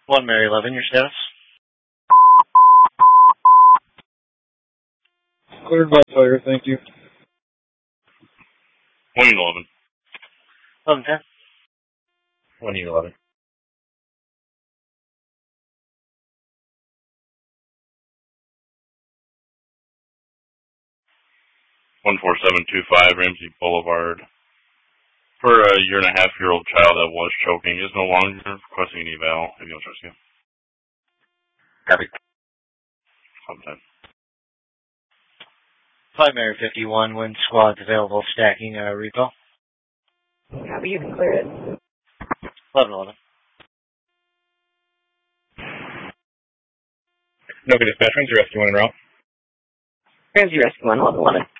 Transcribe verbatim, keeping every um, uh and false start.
one Mary eleven, your status? Cleared by fire, thank you. one eleven. eleven ten. one eleven. one four seven two five, Ramsey Boulevard. For a year and a half year old child that was choking is no longer requesting an eval. Ambulance rescue. Copy. Sometime. five Mary fifty-one, wind squads available, stacking uh, repo. Copy, you can clear it. eleven eleven. Nobody dispatch, Ramsey Rescue one en route. Ramsey Rescue one, eleven eleven.